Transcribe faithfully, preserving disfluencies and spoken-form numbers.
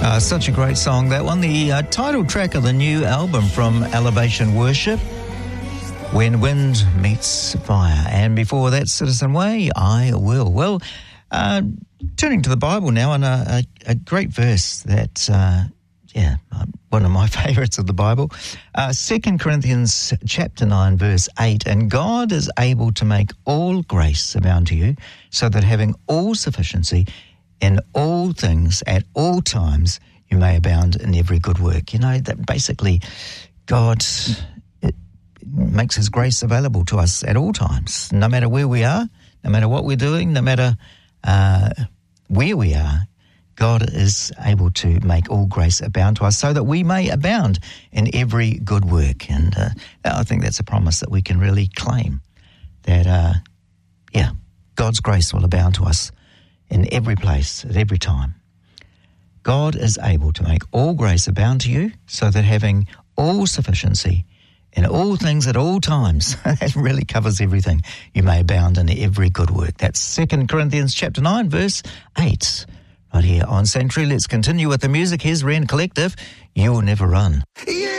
Uh, such a great song, that one. The uh, title track of the new album from Elevation Worship, When Wind Meets Fire. And before that, Citizen Way, I Will. Well, uh, turning to the Bible now, and a, a, a great verse that, uh, yeah, one of my favourites of the Bible. Uh, Second Corinthians chapter nine, verse eight, and God is able to make all grace abound to you, so that having all sufficiency in all things, at all times, you may abound in every good work. You know, that basically God it makes his grace available to us at all times, no matter where we are, no matter what we're doing, no matter uh, where we are. God is able to make all grace abound to us so that we may abound in every good work. And uh, I think that's a promise that we can really claim, that, uh, yeah, God's grace will abound to us in every place, at every time. God is able to make all grace abound to you, so that having all sufficiency in all things at all times, that really covers everything, you may abound in every good work. That's Second Corinthians chapter nine, verse eight. Right here on Sanctuary. Let's continue with the music. Here's Wren Collective, You Will Never Run. Yeah.